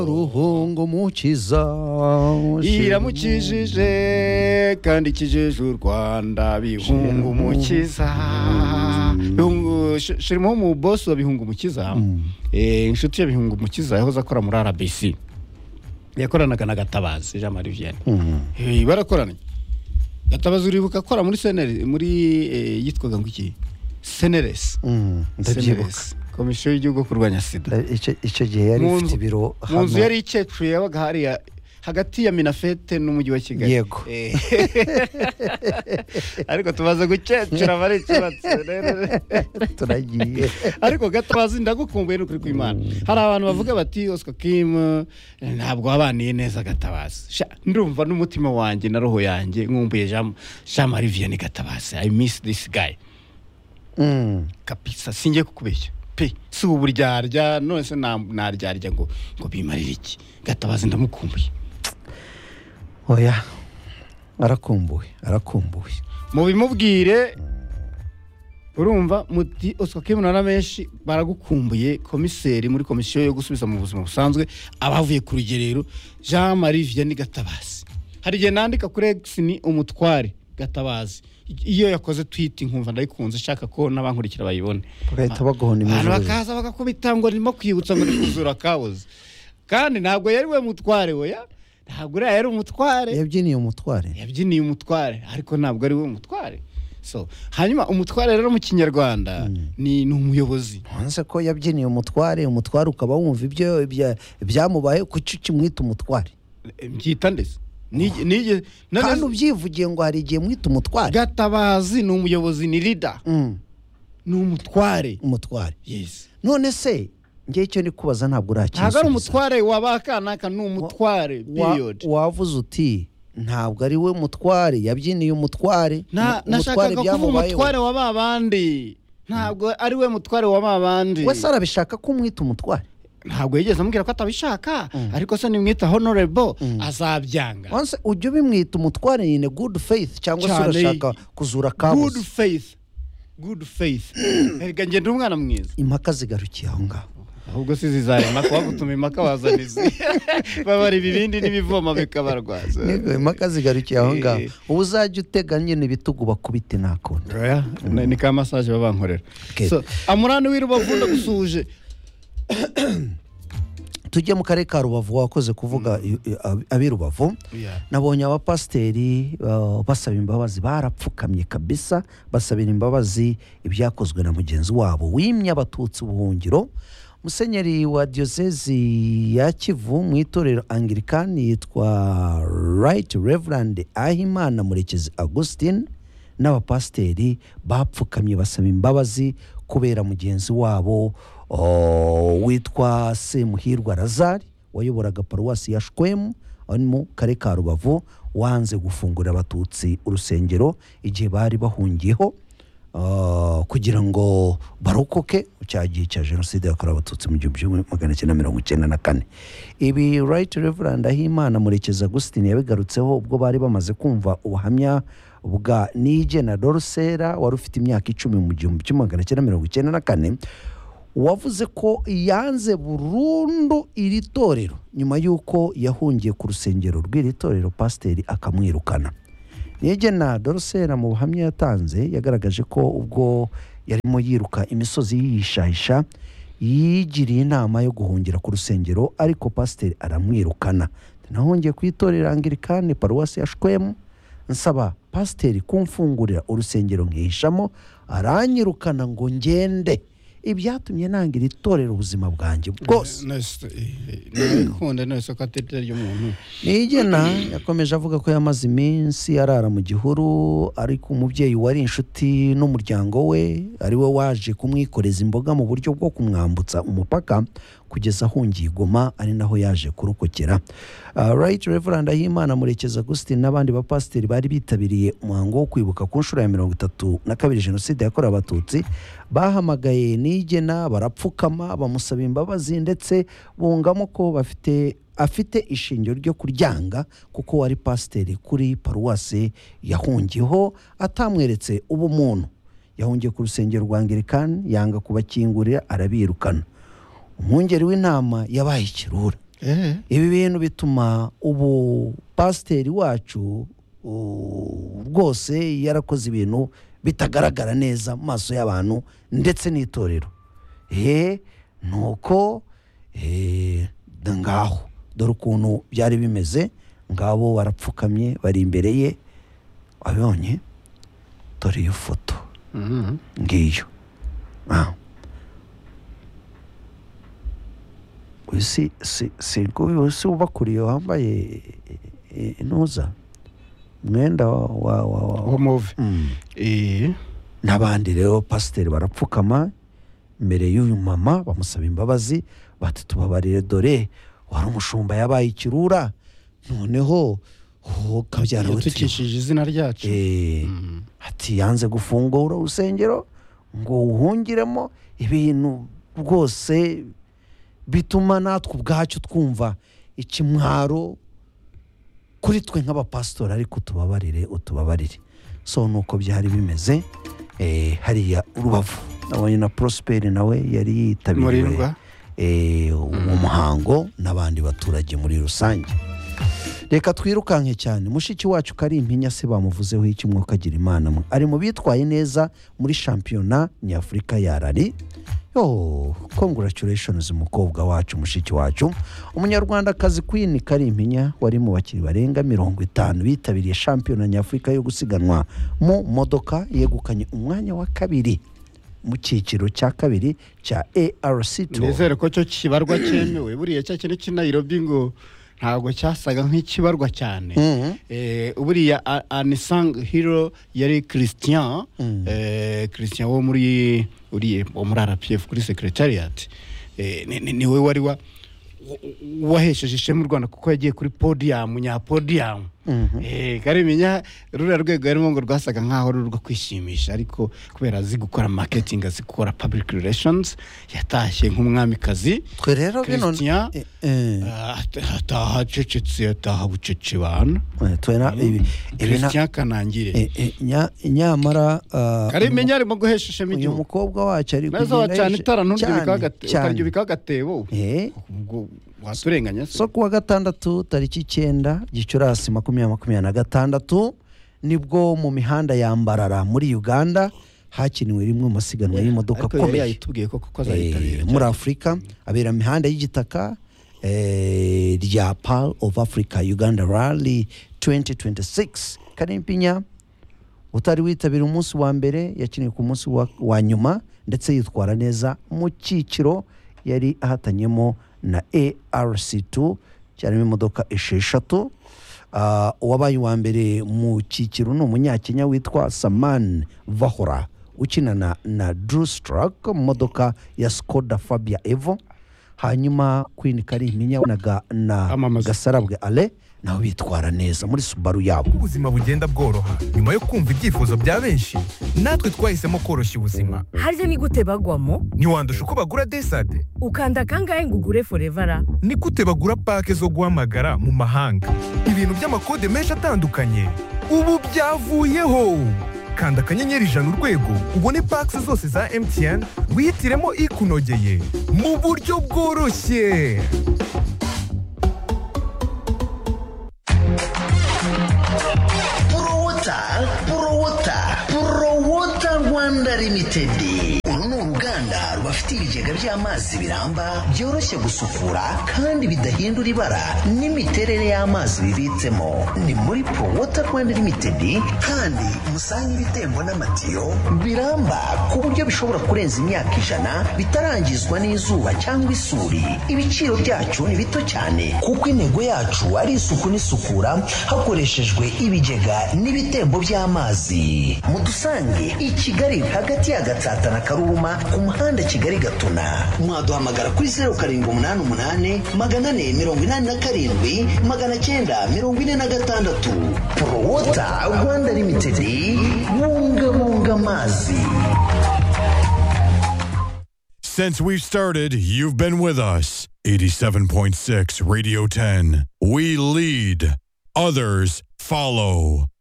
ruhungo mukiza iramukijije kandi ikijije u Rwanda bihunga umukiza shirimo mu boss wa bihunga umukiza inshuti ya bihunga umukiza yahoze akora muri RBC yakoranaga na Gatabazi Jean Marie Vianney barakorana Gatabazi uribuka akora muri CNL muri yitwaga ngo iki CNRS ndabyibuka komisiyo y'igihugu kurwanya sida icyo gihe yari ifite ibiro mu nzu yari icyecuye yabaga hariya hagati ya Minafete n'umujyi wa Kigali yego ariko tubaze gucecura bari kibatse turagiye ariko Gatabazi ndagukumbuye n'ukuri kw'Imana hari abantu bavuga bati Oscar Kim ntabwo wabaniye neza Gatabazi ndumva n'umutima wanjye na roho yanjye nkumbuye Jean Marie Vianney Gatabazi. I miss this guy kapisa singiye kukubeshya si uburyarya none se naryarya ngo bimarire iki Gatabazi ndamukumbuye oya arakumbuye mu bimubwire urumva muti Oscar Kim na menshi baragukumbuye komiseri muri komisiyo yo gusubiza mu buzima busanzwe abavuye ku rugerero Jean Marie Vianney Gatabazi. Hari igihe nandika kuri X ni umutware Gatabazi iyo yakoze tweet nkumva ndayikunze shaka ko n'abankurikira bayibone bagahita bagohona imijoro bakaza bagakubita ngo ndimo kwibutsa ngo ndikuzura kabuze kandi ntabwo yari we mutware oya ntabwo yari umutware yabyiniye umutware ariko ntabwo ari we umutware. So hanyuma umutware rero mu Kinyarwanda ni umuyobozi hanze ko yabyiniye umutware ukaba wumva ibyo byamubaye kuki mwita umutware mbyita ndetse kandi ubyivugiye ngo hari igihe mwita umutware. Gatabazi ni umuyobozi ni leader ni umutware yes. None se ngiye cyo ndi kubaza ntabwo urakisubiza ntabwo ari umutware wabakanaka ni umutware period wavuze uti ntabwo ari we mutware yabyiniye umutware nashakaga kuvuga umutware wa babandi ntabwo ari we mutware wa babandi wese arabishaka ko umwita umutware ntabwo yigeze amubwira ko atabishaka ariko se nimwita honorable azabyanga once ujye ubimwita umutware in a good faith cyangwa se urashaka kuzura kabuze good faith erega ngende umwana mwiza impaka zigarukiye aho ngaho ahubwo si zizarema kuba gutuma impaka wazanize babara ibibindi n'ibivoma bikabarwaza impaka zigarukiye aho ngaho ubu uzajya uteganye n'ibitugu bakubite nakonda ni ka massage babankorera so Amurani w'Irubavu ndagusuje tujye mu karere ka Rubavu wakoze kuvuga abirubavu nabonye abapasiteri basaba imbabazi barapfukamye kabisa basabira imbabazi ibyakozwe na mugenzi wabo wimye abatutsi ubuhungiro. Musenyeri wa diocese ya Kivu mu itorero Anglican yitwa Right Reverend Ahimana Murekezi Augustine n'abapasiteri bapfukamye basaba imbabazi kubera mugenzi wabo witwa Semuhirwa Lazari wayoboraga paruwasi ya Shkwemu mu karere ka Rubavu wanze gufungura abatutsi urusengero igihe bari bahungiyeho kugira ngo barokoke cyagiye cya jenoside yakorewe abatutsi mu 1994. Ibi Right Reverend Ahimana Murekezi Augustine yabigarutseho ubwo bari bamaze kumva ubuhamya bwa Nigena Dorsera wari ufite imyaka 10 mu 1994 wavuze ko yanze burundu iri torero nyuma y'uko yahungiye ku rusengero rw'iri torero pasiteri akamwirukana. Nigena Dorsera mu buhamya yatanze yagaragaje ko ubwo yarimo yiruka imisozi yishahisha yigiriye inama yo guhungira ku rusengero ariko pasiteri aramwirukana. Nahungiye ku itorero Anglican paruwasi ya Shkwemu nsaba pasiteri kumfungurira urusengero nkihishamo aranyirukana ngo ngende ibyatumye nangira itorero ubuzima bwanjye bwose. Nkunde nese ko atetera y'umuntu Nigena yakomeje avuga ko yamaze iminsi arara mu gihuru ariko umubyeyi wari inshuti n'umuryango we ari we waje kumwikoreza imboga mu buryo bwo kumwambutsa umupaka kugeza ahungiye Goma ari naho yaje kurokokera. Right Reverend Ahimana Murekezi Augustine n'abandi bapasiteri bari bitabiriye umuhango wo kwibuka ku nshuro ya 32 jenoside yakorewe abatutsi bahamagaye Nigena barapfukama bamusaba imbabazi ndetse bungamo ko afite ishingiro ryo kuryanga kuko wari pasiteri kuri paruwasi yahungiyeho atamweretse ubumuntu. Yahungiye ku rusengero rwa Anglican yanga kubakingurira arabirukana. Umwungeri w'intama yabaye ikirura ibi bintu bituma ubu pasiteri wacu rwose yarakoze ibintu bitagaragara neza mu maso y'abantu ndetse n'itorero nuko ngaho dore ukuntu byari bimeze ngabo barapfukamye bari imbere ye wabonye dore iyo foto ngiyo si ubakuriye wambaye intuza umwenda wa move n'abandi rero pasiteri barapfukama imbere y'uyu mama bamusaba imbabazi bati tubabarire dore wari umushumba yabaye ikirura noneho kabyara yatukishije izina ryacu ati yanze gufungura urusengero ngo uhungiremo ibintu rwose bituma natwe ubwacu twumva ikimwaro kuri twe nk'abapasitori ariko utubabarire so nuko byari bimeze hariya Rubavu nabonye na Prosper nawe yari yitabiriye uwo muhango n'abandi baturage muri rusange. Reka twirukanke cyane mushiki wacu Karimpinya se bamuvuzeho iki mwuka agira imana ari mu bitwaye neza muri shampiyona nyafurika ya rally. Congratulations umukobwa wacu mushiki wacu umunyarwandakazi Queen Karimpinya wari mu bakiri barenga 50 bitabiriye shampiyona nyafurika yo gusiganwa mu modoka yegukanye umwanya wa kabiri mu cyiciro cya kabiri cya ARC Tour. Nizere ko cyo kibarwa cyemewe buriya cya kintu cy'i Nairobi ngo ntabwo cyasaga nk'ikibarwa cyane. Buriya unsung hero yari Christian wo muri RPF kuri secretariat niwe wari wahesheje ishema u Rwanda kuko yagiye kuri podium nyapodium. Karimpinya rura rwego yarimo ngo rwasaga nkaho rurwo kwishimisha ariko kubera azi gukora marketing azi gukora public relations yatashye nk'umwamikazi. Twe rero bino ataha cecetse ataha bucece bana twena Christian Kanangire nyamara Karimpinya arimo guhesha ishema uyu mukobwa wacu ari kugenda cyane itara ntundi ukaryo bikagatebo ubwo waturenganya so kuwa gatandatu tariki 9 Gicurasi 2026 nibwo mu mihanda yambarara muri Uganda hakiniwe rimwe mu masiganwa y'imodoka komeye yayitubwiye ko azayitabira muri Afrika abera mihanda y'igitaka rya Pearl of Africa Uganda Rally 2026. Karimpinya utari witabira umunsi wa mbere yakiniye ku munsi wa nyuma ndetse yitwara neza mu cyiciro yari ahatanyemo na ARC2 cyarimo imodoka 6. Uwabaye wa mbere mu cyiciro no umunyakenya witwa Saman Vahora ukinana na Drew Struck modoka ya Skoda Fabia Evo. Hanyuma Queen Karimpinya na Gasarabwe Ale naho bitwara neza muri Subaru yabo. Ubuzima bugenda bworoha nyuma yo kumva ibyifuzo bya benshi natwe twahisemo koroshya ubuzima. Harya ni gute bagwamo? Ntiwandusha uko bagura desade ukanda kangahe ngo ugure Forevara? Ni gute bagura pake zo guhamagara mu mahanga? Ibintu by'amakode menshi atandukanye ubu byavuyeho. Kanda akanyenyeri 100 urwego ubone pake zose za MTN wihitiremo ikunogeye mu buryo bworoshye. Prowota Rwanda Limited. Uru ni uruganda rubafitiye ibigega by'amazi biramba byoroshye gusukura kandi bidahindura ibara n'imiterere y'amazi bibitsemo. Ni muri Prowota Rwanda Limited kandi musanga ibitembo n'amatiyo biramba ku buryo bishobora kurenza imyaka 100 bitarangizwa n'izuba cyangwa isuri. Ibiciro byacu ni bito cyane kuko intego yacu ari isuku n'isukura hakoreshejwe ibigega n'ibitembo by'amazi. Mudusange i Kigali hagati ya Gatsata na Karuma ku muhanda Kigali Gatuna. Mwaduhamagara kuri 0788 487 946. Prowota Rwanda Limited, bunga mazi. Since we've started, you've been with us. 87.6 Radio 10. We lead, others follow.